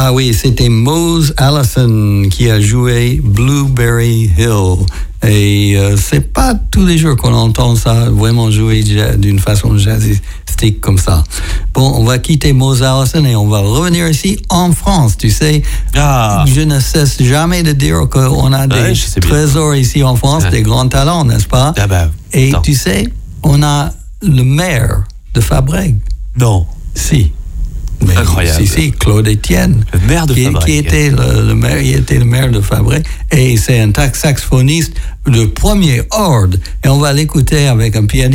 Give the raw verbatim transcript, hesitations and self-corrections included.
Ah oui, c'était Mose Allison qui a joué Blueberry Hill. Et euh, c'est pas tous les jours qu'on entend ça vraiment jouer jazz, d'une façon jazzistique comme ça. Bon, on va quitter Mose Allison et on va revenir ici en France, tu sais. Ah. Je ne cesse jamais de dire qu'on a des ouais, trésors bien. ici en France, ouais. Des grands talents, n'est-ce pas? Ah bah, et non. Tu sais, on a le maire de Fabrègues. Non. Si. Mais incroyable. Si, si, Claude Etienne. Le maire de qui, Fabrègues. Qui était le, le maire, il était le maire de Fabrègues. Et c'est un saxophoniste de premier ordre. Et on va l'écouter avec un pianiste.